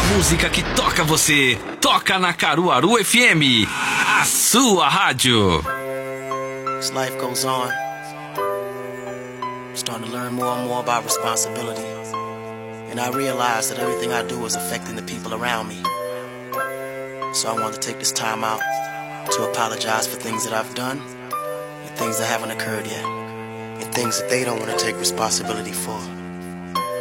música que toca você. Toca na Caruaru FM, a sua rádio. As life goes on, I'm starting to learn more and more about responsibility. And I realize that everything I do is affecting the people around me. So I want to take this time out to apologize for things that I've done and things that haven't occurred yet, and things that they don't want to take responsibility for.